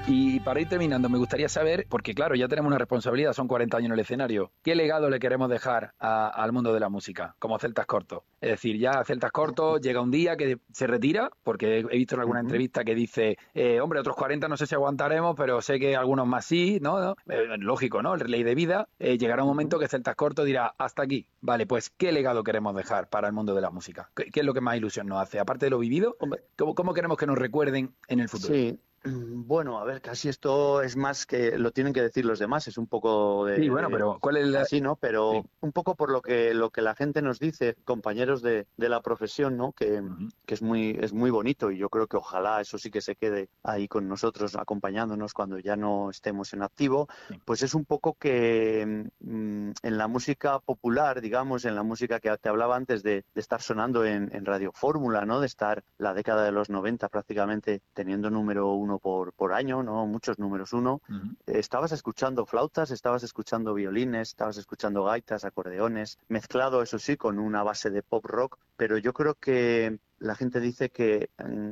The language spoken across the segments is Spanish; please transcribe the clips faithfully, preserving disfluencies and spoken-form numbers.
Y para ir terminando, me gustaría saber, porque claro, ya tenemos una responsabilidad, son cuarenta años en el escenario, ¿qué legado le queremos dejar a, al mundo de la música, como Celtas Cortos? Es decir, ya Celtas Cortos llega un día que se retira, porque he visto en alguna Uh-huh. entrevista que dice, eh, hombre, otros cuarenta no sé si aguantaremos, pero sé que algunos más sí, ¿no? ¿No? Eh, lógico, ¿no? Ley de vida, eh, llegará un momento Uh-huh. que Celtas Cortos dirá, hasta aquí. Vale, pues, ¿qué legado queremos dejar para el mundo de la música? ¿Qué, qué es lo que más ilusión nos hace? Aparte de lo vivido, Hombre, ¿cómo, cómo queremos que nos recuerden en el futuro? sí. Bueno, a ver, casi esto es más que lo tienen que decir los demás, es un poco Sí, de, bueno, de pero ¿cuál es la...? así, ¿no? Sí. Pero un poco por lo que lo que la gente nos dice, compañeros de, de la profesión, ¿no? Que, Uh-huh. que es muy es muy bonito y yo creo que ojalá eso sí que se quede ahí con nosotros, acompañándonos cuando ya no estemos en activo. Sí. Pues es un poco que mmm, en la música popular, digamos, en la música que te hablaba antes de, de estar sonando en, en Radio Fórmula, ¿no? De estar la década de los noventa prácticamente teniendo número uno por, por año, ¿no? Muchos números uno. Uh-huh. Eh, estabas escuchando flautas, estabas escuchando violines, estabas escuchando gaitas, acordeones, mezclado, eso sí, con una base de pop rock, pero yo creo que la gente dice que,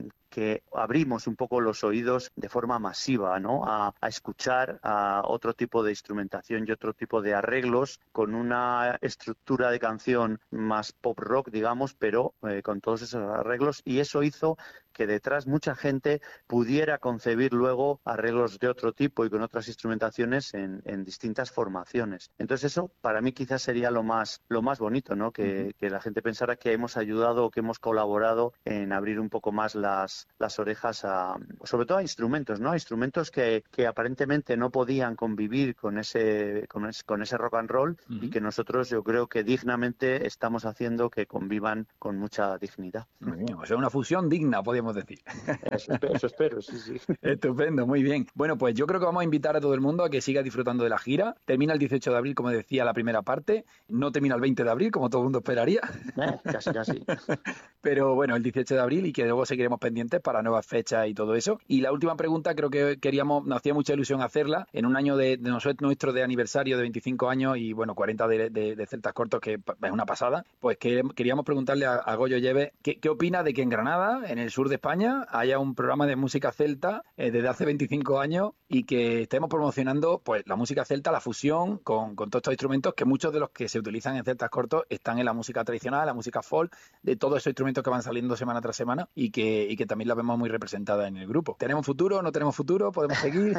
que abrimos un poco los oídos de forma masiva, ¿no? A, a escuchar a otro tipo de instrumentación y otro tipo de arreglos con una estructura de canción más pop rock, digamos, pero eh, con todos esos arreglos, y eso hizo que detrás mucha gente pudiera concebir luego arreglos de otro tipo y con otras instrumentaciones en, en distintas formaciones. Entonces eso para mí quizás sería lo más lo más bonito, ¿no? Que, Uh-huh. que la gente pensara que hemos ayudado o que hemos colaborado en abrir un poco más las, las orejas a, sobre todo a instrumentos, ¿no? A instrumentos que, que aparentemente no podían convivir con ese, con ese, con ese rock and roll, Uh-huh. y que nosotros yo creo que dignamente estamos haciendo que convivan con mucha dignidad. Muy bien, o sea, una fusión digna, podríamos decir. Eso espero, eso espero, sí, sí. Estupendo, muy bien. Bueno, pues yo creo que vamos a invitar a todo el mundo a que siga disfrutando de la gira. Termina el dieciocho de abril, como decía, la primera parte. No termina el veinte de abril, como todo el mundo esperaría. Eh, casi, casi. Pero bueno, el dieciocho de abril, y que luego seguiremos pendientes para nuevas fechas y todo eso. Y la última pregunta, creo que queríamos, nos hacía mucha ilusión hacerla, en un año de, de nuestro de aniversario de veinticinco años y bueno, cuarenta de, de, de Celtas Cortos, que es una pasada, pues que, queríamos preguntarle a, a Goyo Lleves ¿qué, qué opina de que en Granada, en el sur de España, haya un programa de música celta eh, desde hace veinticinco años y que estemos promocionando pues la música celta, la fusión con, con todos estos instrumentos, que muchos de los que se utilizan en Celtas Cortos están en la música tradicional, la música folk, de todos esos instrumentos que van saliendo semana tras semana y que, y que también la vemos muy representada en el grupo. ¿Tenemos futuro? ¿No tenemos futuro? ¿Podemos seguir?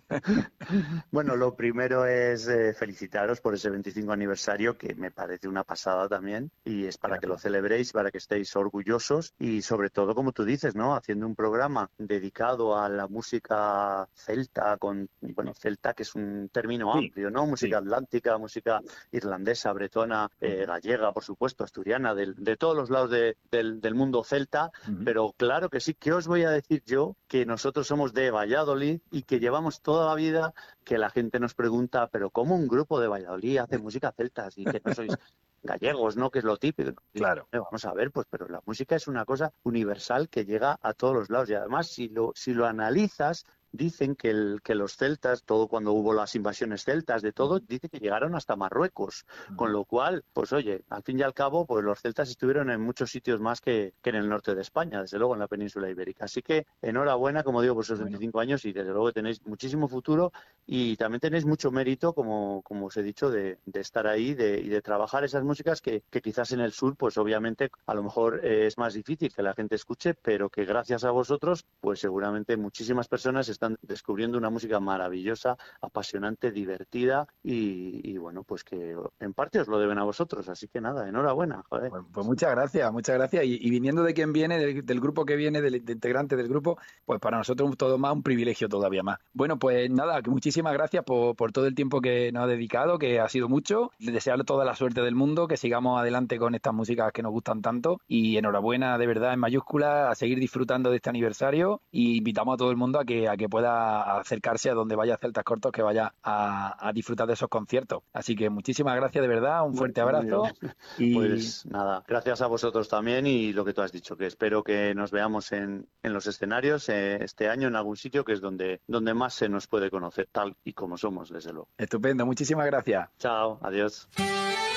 Bueno, lo primero es eh, felicitaros por ese veinticinco aniversario, que me parece una pasada también, y es para Gracias. que lo celebréis, para que estéis orgullosos y sobre todo, como tú dices, ¿no? Haciendo un programa dedicado a la música celta, con, bueno, celta que es un término Sí, amplio, ¿no? Música sí. atlántica, música irlandesa, bretona, eh, gallega, por supuesto, asturiana, de, de todos los lados de, del, del mundo celta, Uh-huh. pero claro que sí. ¿Qué os voy a decir yo? Que nosotros somos de Valladolid y que llevamos toda la vida que la gente nos pregunta, pero ¿cómo un grupo de Valladolid hace música celta y que no sois gallegos, ¿no? Que es lo típico. Claro. Eh, Vamos a ver, pues, pero la música es una cosa universal que llega a todos los lados, y además si lo, si lo analizas, dicen que, el, que los celtas, todo cuando hubo las invasiones celtas de todo, dice que llegaron hasta Marruecos, Uh-huh. con lo cual, pues oye, al fin y al cabo, pues los celtas estuvieron en muchos sitios más que, que en el norte de España, desde luego en la península ibérica. Así que enhorabuena, como digo, por esos Bueno. veinticinco años, y desde luego tenéis muchísimo futuro y también tenéis mucho mérito, como, como os he dicho, de, de estar ahí de, y de trabajar esas músicas que, que quizás en el sur, pues obviamente a lo mejor eh, es más difícil que la gente escuche, pero que gracias a vosotros, pues seguramente muchísimas personas están descubriendo una música maravillosa, apasionante, divertida y, y bueno, pues que en parte os lo deben a vosotros, así que nada, enhorabuena, joder. Pues, pues muchas gracias, muchas gracias. Y, y viniendo de quien viene, del, del grupo que viene, del, del integrante del grupo, pues para nosotros todo más, un privilegio todavía más. Bueno, pues nada, que muchísimas gracias por, por todo el tiempo que nos ha dedicado, que ha sido mucho. Desearle toda la suerte del mundo, que sigamos adelante con estas músicas que nos gustan tanto. Y enhorabuena, de verdad, en mayúsculas, a seguir disfrutando de este aniversario. Y invitamos a todo el mundo a que, a que pueda acercarse a donde vaya Celtas Cortos, que vaya a, a disfrutar de esos conciertos. Así que muchísimas gracias, de verdad, un fuerte Muy, muy abrazo. Y pues nada, gracias a vosotros también, y lo que tú has dicho, que espero que nos veamos en, en los escenarios eh, este año en algún sitio, que es donde, donde más se nos puede conocer, tal y como somos, desde luego. estupendo, muchísimas gracias. Chao, adiós.